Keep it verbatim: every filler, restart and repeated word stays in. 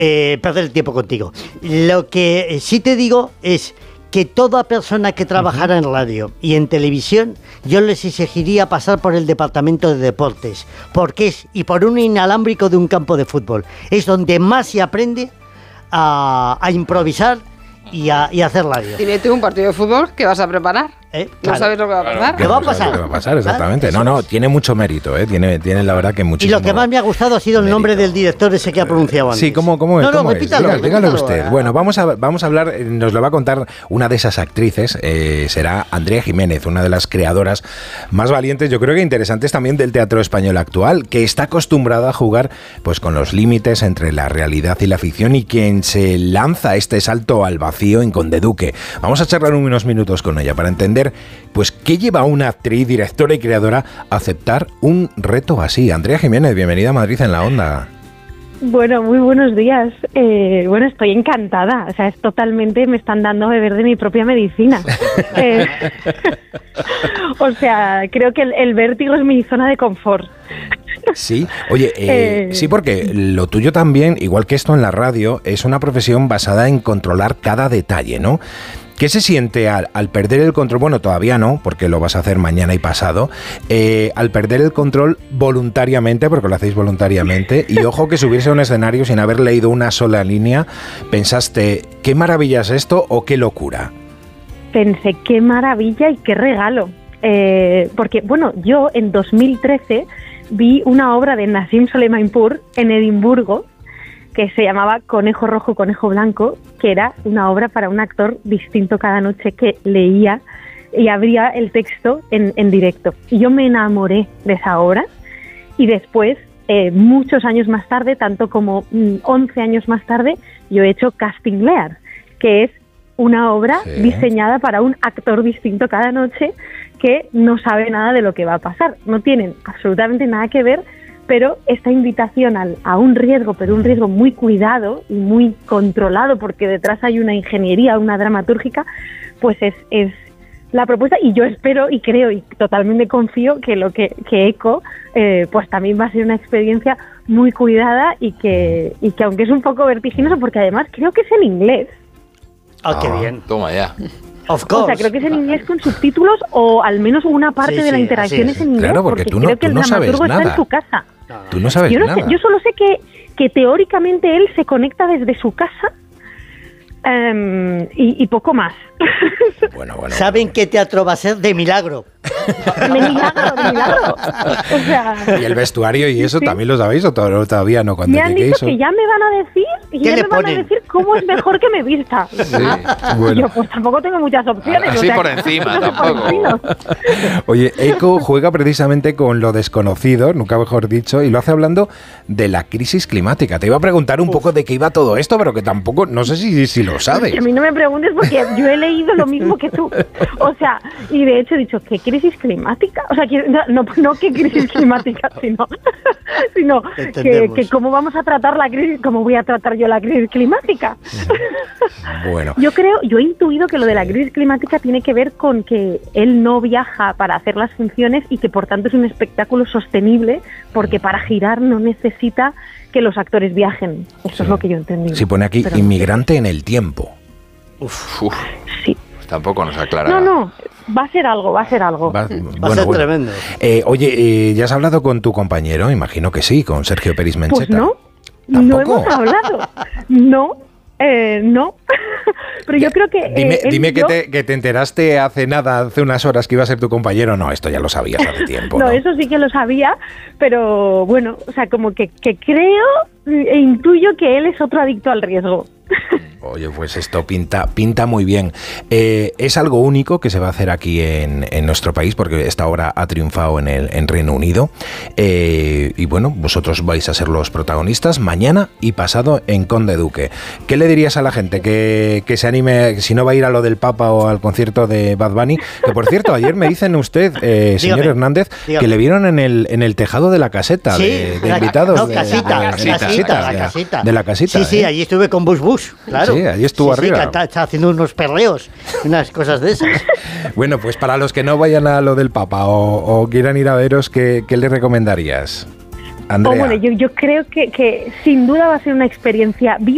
eh, perder el tiempo contigo. Lo que sí te digo es que toda persona que trabajara en radio y en televisión, yo les exigiría pasar por el departamento de deportes, porque es, y por un inalámbrico de un campo de fútbol, es donde más se aprende a, a improvisar y a, y a hacer radio. Dime tú un partido de fútbol que vas a preparar. ¿Eh? ¿No Claro. sabes lo que va a pasar? Claro. ¿Qué va a pasar? ¿Qué va a pasar? Exactamente. No, no, tiene mucho mérito, ¿eh? Tiene, tiene la verdad que Y muchísimo. lo que más me ha gustado ha sido el mérito. nombre del director ese que ha pronunciado antes. Sí, ¿cómo, cómo es? No, no, ¿Cómo es? repítalo, Dígalo, dígalo repítalo. usted. Bueno, vamos a, vamos a hablar, eh, nos lo va a contar una de esas actrices, eh, será Andrea Jiménez, una de las creadoras más valientes, yo creo que interesantes también del teatro español actual, que está acostumbrada a jugar pues con los límites entre la realidad y la ficción y quien se lanza este salto al vacío en Conde Duque. Vamos a charlar unos minutos con ella para entender pues qué lleva a una actriz, directora y creadora a aceptar un reto así. Andrea Jiménez, bienvenida a Madrid en la Onda. Bueno, muy buenos días. Eh, bueno, estoy encantada. O sea, es totalmente, me están dando a beber de mi propia medicina. eh, o sea, creo que el, el vértigo es mi zona de confort. Sí, oye, eh, eh, sí, porque lo tuyo también, igual que esto en la radio, es una profesión basada en controlar cada detalle, ¿no? ¿Qué se siente al, al perder el control? Bueno, todavía no, porque lo vas a hacer mañana y pasado. Eh, al perder el control voluntariamente, porque lo hacéis voluntariamente, y ojo que subirse a un escenario sin haber leído una sola línea, pensaste, ¿qué maravilla es esto o qué locura? Pensé, qué maravilla y qué regalo. Eh, porque, bueno, yo en dos mil trece vi una obra de Nassim Soleimanpour en Edimburgo, que se llamaba Conejo Rojo, Conejo Blanco, que era una obra para un actor distinto cada noche que leía y abría el texto en, en directo. Y yo me enamoré de esa obra y después, eh, muchos años más tarde, tanto como mm, once años más tarde, yo he hecho Casting Lear, que es una obra sí. diseñada para un actor distinto cada noche que no sabe nada de lo que va a pasar. No tienen absolutamente nada que ver, pero esta invitación al, a un riesgo, pero un riesgo muy cuidado y muy controlado, porque detrás hay una ingeniería, una dramatúrgica, pues es, es la propuesta, y yo espero y creo y totalmente confío que lo que, que Eco, eh, pues también va a ser una experiencia muy cuidada y que, y que aunque es un poco vertiginoso, porque además creo que es en inglés. Ah, qué bien. Toma ya. Of course. O sea, creo que es en inglés con subtítulos o al menos una parte sí, de la sí, interacción es. es en inglés. Claro, porque, porque tú no, creo que tú no el dramaturgo sabes está en su casa. Tú no sabes yo no nada. Sé, yo solo sé que, que teóricamente él se conecta desde su casa um, y, y poco más. Bueno, bueno. ¿Saben qué teatro va a ser? De milagro. De milagro, de milagro. O sea, y el vestuario y eso sí. también lo sabéis o todavía no. Cuando me han dicho eso? que ya me van a decir y ya me van a decir cómo es mejor que me vista. Sí, bueno. Yo pues tampoco tengo muchas opciones. Así o sea, por encima tampoco. Oye, Eco juega precisamente con lo desconocido, nunca mejor dicho, y lo hace hablando de la crisis climática. Te iba a preguntar un Uf. poco de qué iba todo esto, pero que tampoco, no sé si, si lo sabes. A mí no me preguntes porque yo he leído lo mismo que tú. O sea, y de hecho he dicho, ¿qué crisis climática? O sea, que, no, no, no qué crisis climática, sino, sino que, que cómo vamos a tratar la crisis, cómo voy a tratar yo la crisis climática. Bueno. Yo creo, yo he intuido que lo de la crisis climática tiene que ver con que él no viaja para hacer las funciones y que por tanto es un espectáculo sostenible, porque para girar no necesita que los actores viajen. Eso sí. es lo que yo entendí. Si pone aquí, pero inmigrante no sé. en el tiempo. Uf, uf. Sí. Tampoco nos aclara. No, no, va a ser algo, va a ser algo. Va, Va, va bueno, a ser bueno. tremendo. Eh, oye, eh, ¿ya has hablado con tu compañero? Imagino que sí, con Sergio Peris Mencheta. Pues no, ¿Tampoco? no hemos hablado. No, eh, no. Pero yo creo que... Dime, eh, dime que, yo... te, que te enteraste hace nada, hace unas horas que iba a ser tu compañero. No, esto ya lo sabías hace tiempo. no, no, eso sí que lo sabía, pero bueno, o sea, como que, que creo e intuyo que él es otro adicto al riesgo. Oye, pues esto pinta, pinta muy bien. Eh, es algo único que se va a hacer aquí en, en nuestro país, porque esta obra ha triunfado en el en Reino Unido. Eh, y bueno, vosotros vais a ser los protagonistas mañana y pasado en Conde Duque. ¿Qué le dirías a la gente que, que se anime, si no va a ir a lo del Papa o al concierto de Bad Bunny? Que por cierto, ayer me dicen usted, eh, señor dígame, Hernández, dígame. que le vieron en el, en el tejado de la caseta, sí, de, de la, invitados. No, de, casita, de, la casita, casita, de, la casita. De la casita. Sí, sí, ¿eh? allí estuve con Bush Bush, claro. Sí, allí estuvo sí, arriba. Sí, está, está haciendo unos perreos, unas cosas de esas. Bueno, pues para los que no vayan a lo del Papa o, o quieran ir a veros, ¿qué, qué les recomendarías, Andrea? Oh, bueno, yo, yo creo que, que sin duda va a ser una experiencia viva.